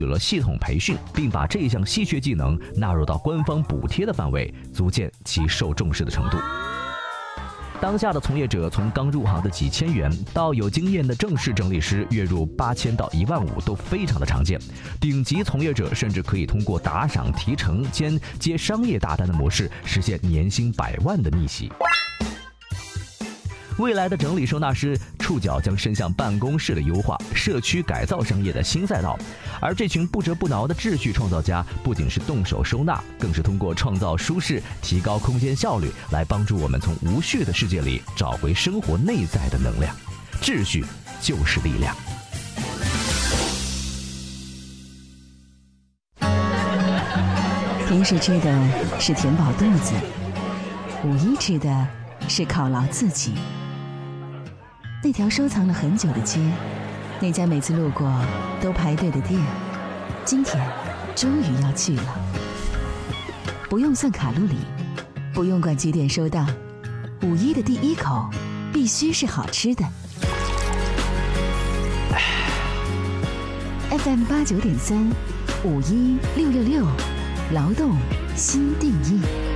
有了系统培训，并把这项稀缺技能纳入到官方补贴的范围，足见其受重视的程度。当下的从业者从刚入行的几千元到有经验的正式整理师月入8000到15000都非常的常见。顶级从业者甚至可以通过打赏提成兼接商业大单的模式，实现年薪100万的逆袭。未来的整理收纳师触角将伸向办公室的优化、社区改造商业的新赛道，而这群不折不挠的秩序创造家，不仅是动手收纳，更是通过创造舒适、提高空间效率，来帮助我们从无序的世界里找回生活内在的能量。秩序就是力量。 平时吃的是填饱肚子，5·1吃的是犒劳自己。那条收藏了很久的街，那家每次路过都排队的店，今天终于要去了。不用算卡路里，不用管几点收档，5·1的第一口必须是好吃的。FM 89.3，5·1 666，劳动新定义。